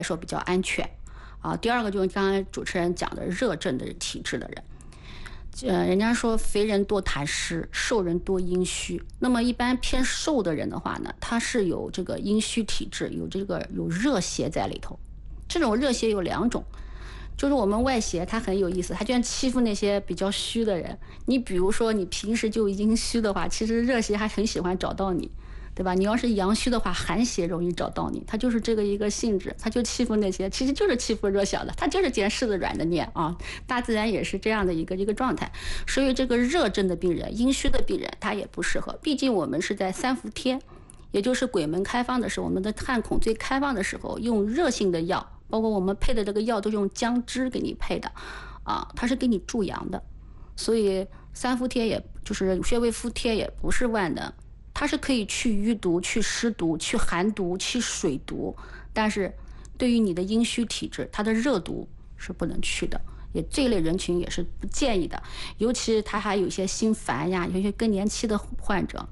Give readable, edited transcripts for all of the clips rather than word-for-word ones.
说比较安全。第二个就是刚才主持人讲的热症的体质的人。人家说肥人多痰湿，瘦人多阴虚。那么一般偏瘦的人的话呢，他是有这个阴虚体质，有热邪在里头。这种热邪有2种，就是我们外邪它很有意思，它居然欺负那些比较虚的人。你比如说你平时就阴虚的话，其实热邪还很喜欢找到你，对吧？你要是阳虚的话，寒邪容易找到你，它就是这个一个性质，它就欺负那些，其实就是欺负弱小的，它就是捡柿子软的捏啊。大自然也是这样的一个状态，所以这个热症的病人、阴虚的病人，他也不适合。毕竟我们是在3伏天，也就是鬼门开放的时候，我们的汗孔最开放的时候，用热性的药，包括我们配的这个药都是用姜汁给你配的，它是给你助阳的。所以3伏贴也就是穴位敷贴也不是万能。它是可以去淤毒、去湿毒、去寒毒、去水毒，但是对于你的阴虚体质，它的热毒是不能去的，也这类人群也是不建议的。尤其他还有一些心烦呀，有些更年期的患者，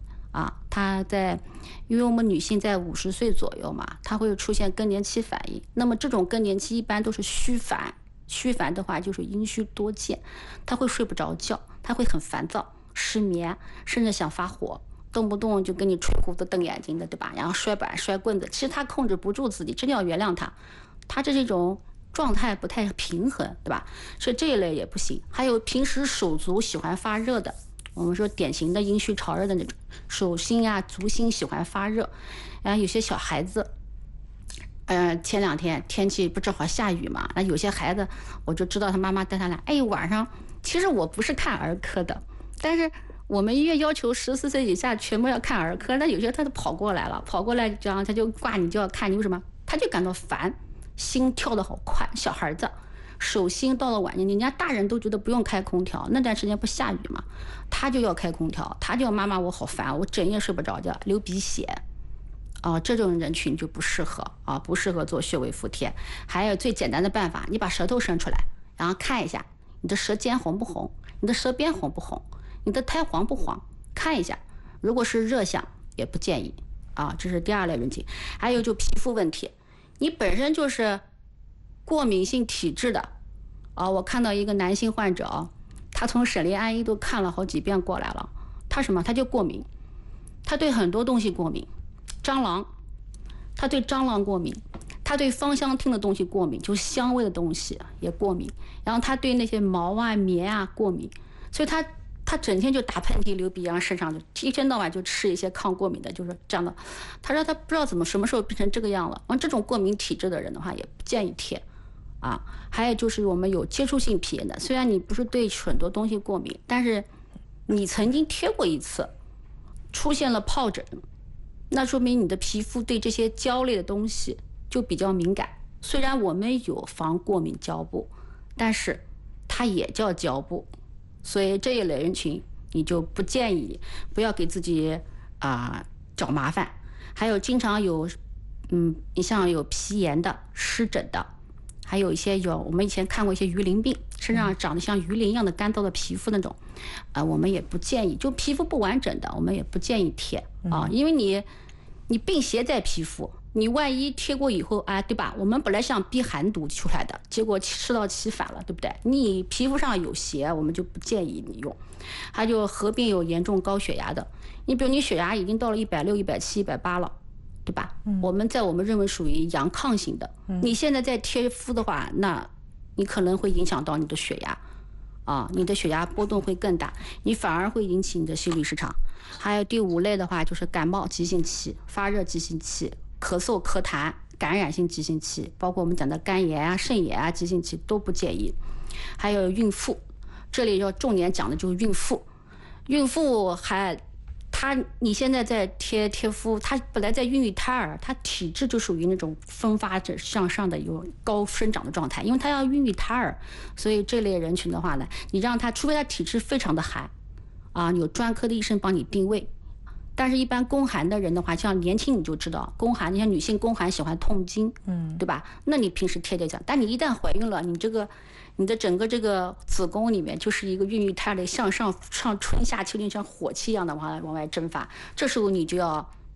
因为我们女性在50岁左右嘛，她会出现更年期反应。那么这种更年期一般都是虚烦，虚烦的话就是阴虚多见，她会睡不着觉，她会很烦躁、失眠，甚至想发火。动不动就跟你吹胡子瞪眼睛的，对吧？然后摔板摔棍子，其实他控制不住自己，真的要原谅他。他这是一种状态不太平衡，对吧？所以这一类也不行。还有平时手足喜欢发热的，我们说典型的阴虚潮热的那种，手心呀、足心喜欢发热。然后有些小孩子，前2天天气不正好下雨嘛，那有些孩子我就知道他妈妈带他来，晚上其实我不是看儿科的，但是我们医院要求14岁以下全部要看儿科，那有些他都跑过来了，这样他就挂你就要看，你为什么？他就感到烦，心跳得好快，小孩子手心到了晚年，人家大人都觉得不用开空调，那段时间不下雨嘛，他就要开空调，他就要妈妈我好烦，我整夜睡不着觉，流鼻血。这种人群就不适合不适合做穴位敷贴。还有最简单的办法，你把舌头伸出来，然后看一下你的舌尖红不红，你的舌边红不红，你的苔黄不黄，看一下。如果是热象也不建议这是第2类人群。还有就皮肤问题，你本身就是过敏性体质的我看到一个男性患者他从省立安医都看了好几遍过来了，他什么？他就过敏，他对很多东西过敏，蟑螂，他对蟑螂过敏，他对芳香烃的东西过敏，就香味的东西也过敏，然后他对那些毛啊、棉啊过敏，所以他整天就打喷嚏、流鼻涕，身上就一天到晚就吃一些抗过敏的，就是这样的。他说他不知道什么时候变成这个样了。这种过敏体质的人的话，也不建议贴还有就是我们有接触性皮炎的，虽然你不是对很多东西过敏，但是你曾经贴过一次，出现了疱疹，那说明你的皮肤对这些胶类的东西就比较敏感。虽然我们有防过敏胶布，但是它也叫胶布。所以这一类人群你就不建议，不要给自己找麻烦。还有经常有你像有皮炎的、湿疹的，还有一些我们以前看过一些鱼鳞病，身上长得像鱼鳞一样的干燥的皮肤那种我们也不建议。就皮肤不完整的我们也不建议贴因为你病邪在皮肤，你万一贴过以后对吧？我们本来想逼寒毒出来的，结果吃到其反了，对不对？你皮肤上有邪，我们就不建议你用。还有合并有严重高血压的，你比如你血压已经到了160、170、180了，对吧？我们认为属于阳亢型的，你现在再贴敷的话，那你可能会影响到你的血压你的血压波动会更大，你反而会引起你的心律失常。还有第5类的话，就是感冒急性期、发热急性期、咳嗽咳痰、感染性急性期，包括我们讲的肝炎肾炎急性期都不建议。还有孕妇，这里要重点讲的就是孕妇。孕妇你现在在贴敷，她本来在孕育胎儿，她体质就属于那种分发着向上的有高生长的状态，因为她要孕育胎儿，所以这类人群的话呢，你让她，除非她体质非常的寒有专科的医生帮你定位。但是一般宫寒的人的话，像年轻你就知道宫寒，你像女性宫寒喜欢痛经对吧？那你平时贴讲，但你一旦怀孕了，你的整个这个子宫里面就是一个孕育胎的向上春夏秋冬像火气一样的往外蒸发，这时候你就要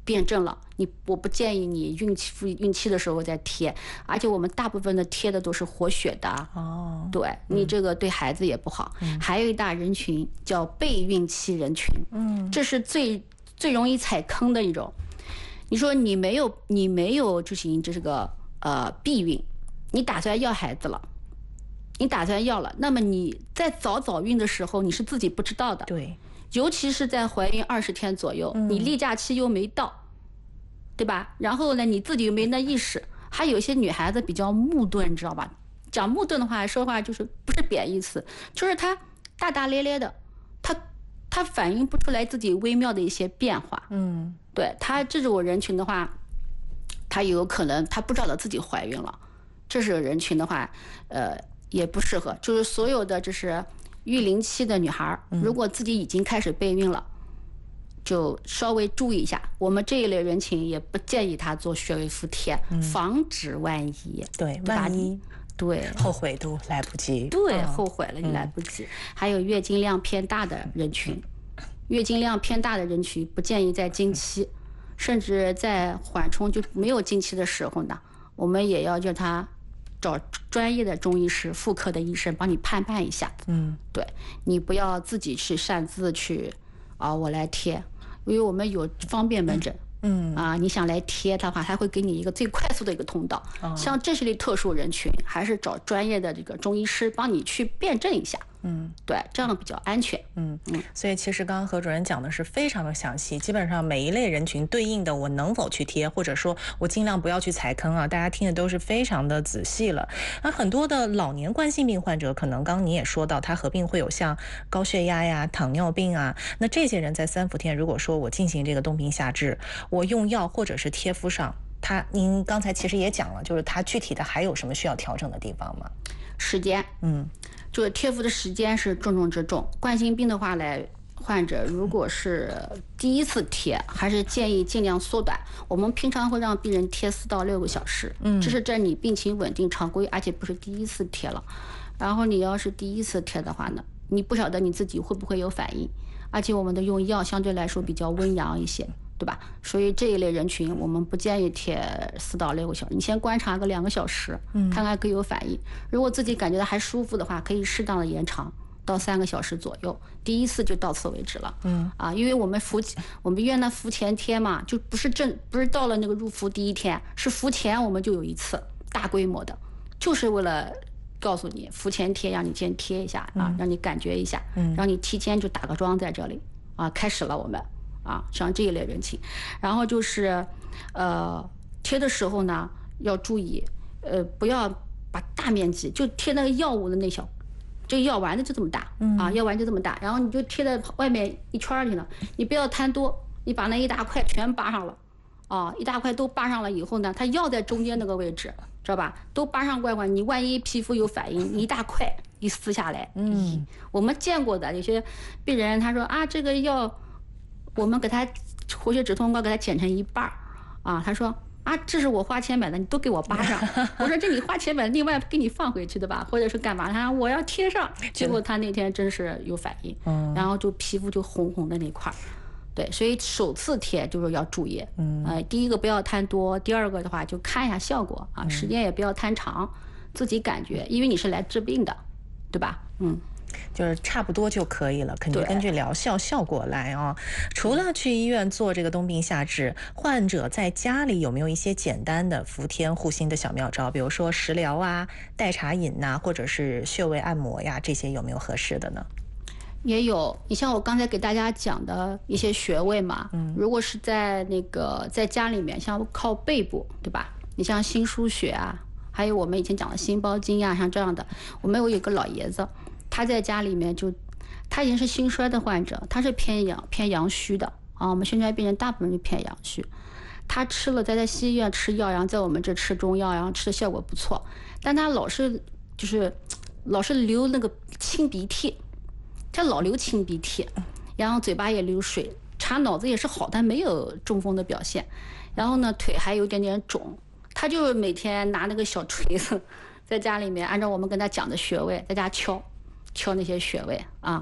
辩证了，我不建议你孕期的时候再贴，而且我们大部分的贴的都是活血的哦，对你这个对孩子也不好。还有一大人群叫备孕期人群，这是最容易踩坑的一种。你说你没有就是这个避孕，你打算要孩子了。你打算要了，那么你在早孕的时候，你是自己不知道的。 对， 尤其是在怀孕20天左右，你例假期又没到，对吧？然后呢，你自己又没那意识。还有一些女孩子比较木钝，你知道吧？讲木钝的话，说话就是不是贬义词，就是她大大咧咧的，她反映不出来自己微妙的一些变化。对，她这种人群的话，她有可能她不知道自己怀孕了，这是人群的话，也不适合。就是所有的就是育龄期的女孩，如果自己已经开始备孕了，就稍微注意一下。我们这一类人群也不建议她做穴位敷贴，防止万一。 对，万一对后悔都来不及。 对，后悔了你来不及。还有月经量偏大的人群，月经量偏大的人群不建议在经期，甚至在缓冲就没有经期的时候呢，我们也要叫她找专业的中医师、妇科的医生帮你判断一下。对，你不要自己去擅自去我来贴，因为我们有方便门诊。你想来贴的话，他会给你一个最快速的一个通道。像这些类特殊人群，还是找专业的这个中医师帮你去辩证一下。对，这样比较安全。 所以其实刚刚何主任讲的是非常的详细，基本上每一类人群对应的我能否去贴，或者说我尽量不要去踩坑啊，大家听的都是非常的仔细了。那很多的老年冠心病患者，可能刚刚你也说到，他合并会有像高血压呀、糖尿病啊，那这些人在3伏天，如果说我进行这个冬病夏治，我用药或者是贴敷上，您刚才其实也讲了，就是它具体的还有什么需要调整的地方吗？ 时间，就是贴敷的时间是重中之重。冠心病的话呢，患者如果是第一次贴，还是建议尽量缩短。我们平常会让病人贴4到6个小时，这是在你病情稳定常规，而且不是第一次贴了。然后你要是第一次贴的话呢，你不晓得你自己会不会有反应，而且我们的用药相对来说比较温阳一些，对吧？所以这一类人群我们不建议贴4到6个小时，你先观察个2个小时，看看可以有反应。如果自己感觉到还舒服的话，可以适当的延长到3个小时左右。第一次就到此为止了。因为我们医院的敷前贴嘛，就不是到了那个入伏第1天，是敷前我们就有一次大规模的，就是为了告诉你敷前贴，让你先贴一下让你感觉一下，让你提前就打个桩在这里开始了我们。像这一类人群，然后就是贴的时候呢要注意，不要把大面积就贴那个药物的那小，这个药丸子就这么大药丸就这么大，然后你就贴在外面一圈去了，你不要贪多，你把那一大块全扒上了一大块都扒上了以后呢，它药在中间那个位置，知道吧？都扒上怪，你万一皮肤有反应，你一大块一撕下来，我们见过的有些病人他说这个药。我们给他活血止痛膏给他剪成一半他说这是我花钱买的，你都给我扒上。我说这你花钱买的，另外给你放回去的吧，或者是干嘛？他说我要贴上，结果他那天真是有反应，然后就皮肤就红红的那块。对，所以首次贴就是要注意，第一个不要贪多，第二个的话就看一下效果时间也不要贪长，自己感觉，因为你是来治病的，对吧？ 就是差不多就可以了，肯定根据疗效果来除了去医院做这个冬病夏治，患者在家里有没有一些简单的伏天护心的小妙招？比如说食疗代茶饮或者是穴位按摩呀，这些有没有合适的呢？ 也有，你像我刚才给大家讲的一些穴位嘛，如果是在在家里面，像靠背部，对吧？你像心腧穴还有我们以前讲的心包经像这样的，我们有一个老爷子。他在家里面他已经是心衰的患者，他是偏阳虚的我们心衰病人大部分是偏阳虚，他在西医院吃药，然后在我们这吃中药，然后吃的效果不错，但他老是流那个清鼻涕，他老流清鼻涕，然后嘴巴也流水，查脑子也是好，但没有中风的表现，然后呢腿还有点点肿，他就每天拿那个小锤子在家里面按照我们跟他讲的穴位在家敲那些穴位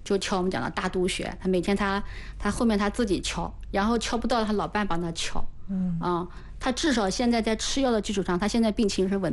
就敲我们讲的大肚穴，他每天他后面他自己敲，然后敲不到他老伴帮他敲。他至少现在在吃药的基础上，他现在病情是稳